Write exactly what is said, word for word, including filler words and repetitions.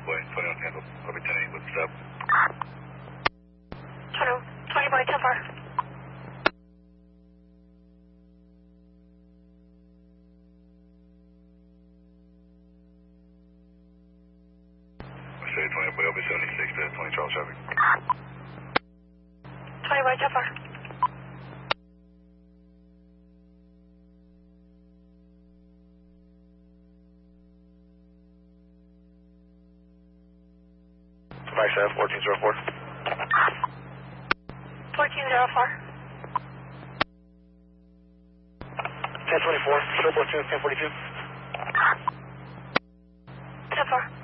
boy, twenty-one handle, over ten eight with step. twenty, twenty boy, ten four. Say twenty boy, over seventy-six to twenty Charles traffic. twenty boy, ten four. Five seven, fourteen zero four. fourteen zero four. ten twenty-four, triple two, ten forty-two. ten four.